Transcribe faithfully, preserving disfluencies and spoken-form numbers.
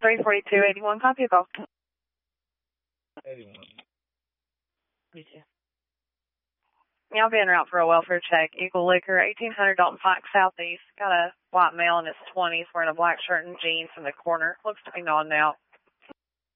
three forty-two eighty-one. Copy a call. eighty-one. You too. Yeah, I'll be en route for a welfare check. Eagle Liquor, eighteen hundred Dalton Pike Southeast. Got a white male in his twenties wearing a black shirt and jeans in the corner. Looks to be nodding out.